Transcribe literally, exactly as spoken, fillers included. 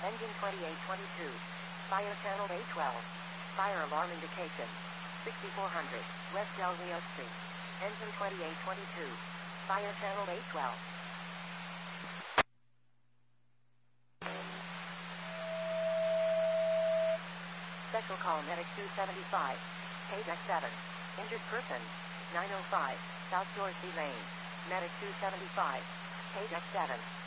Engine twenty-eight twenty-two. Fire channel A twelve. Fire alarm indication. sixty-four hundred, West Del Rio Street. Engine twenty-eight twenty-two. Fire channel A twelve. Special call Medic two seventy-five. Page X seven. Injured person. nine oh five, South Dorsey Lane. Medic two seventy-five. Page X seven.